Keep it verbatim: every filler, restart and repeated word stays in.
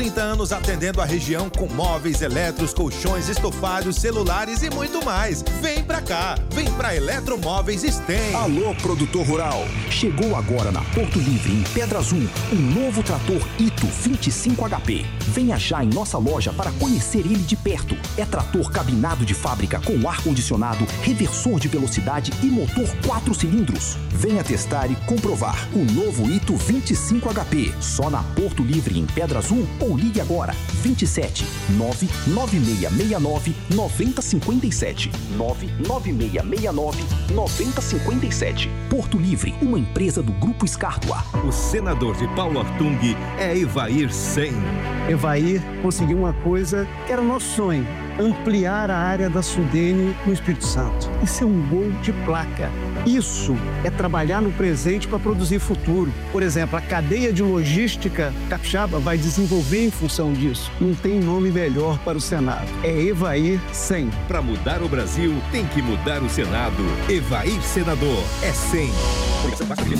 trinta anos atendendo a região com móveis, eletros, colchões, estofados, celulares e muito mais. Vem pra cá, vem pra Eletromóveis Sten. Alô, produtor rural. Chegou agora na Porto Livre, em Pedra Azul, o novo trator Ito vinte e cinco H P. Venha já em nossa loja para conhecer ele de perto. É trator cabinado de fábrica com ar-condicionado, reversor de velocidade e motor quatro cilindros. Venha testar e comprovar o novo Ito vinte e cinco H P. Só na Porto Livre, em Pedra Azul, ou ligue agora vinte e sete nove nove seis seis nove nove zero cinco sete nove nove seis seis nove nove zero cinco sete. Porto Livre, uma empresa do Grupo Escártua. O senador de Paulo Artung é Evair Sen. Evair conseguiu uma coisa que era o nosso sonho: ampliar a área da Sudene no Espírito Santo. Isso é um gol de placa. Isso é trabalhar no presente para produzir futuro. Por exemplo, a cadeia de logística capixaba vai desenvolver em função disso. Não tem nome melhor para o Senado. É Evair Sen. Para mudar o Brasil, tem que mudar o Senado. Evair Senador. É Sen.